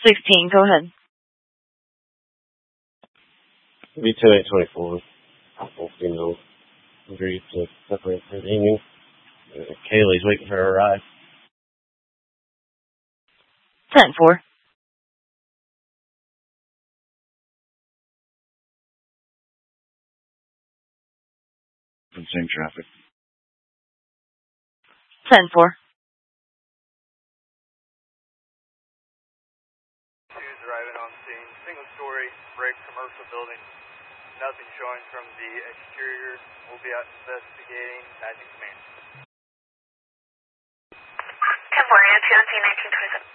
16, go ahead. B2824. Female agreed to separate for the evening. Kaylee's waiting for her ride. 10-4. Same traffic. 10-4. Who's arriving on scene? Single-story brick commercial building. Nothing showing from the exterior. We'll be out investigating. Magic Command. 10-4, 1927.